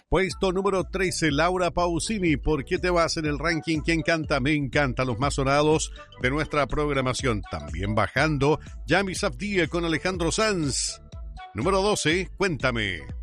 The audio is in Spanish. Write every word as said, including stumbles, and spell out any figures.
Puesto número trece, Laura Pausini, ¿por qué te vas en el ranking? ¿Quién canta? Me encanta, los más sonados de nuestra programación. También bajando, Yami Safdie con Alejandro Sanz. Número doce, Cuéntame.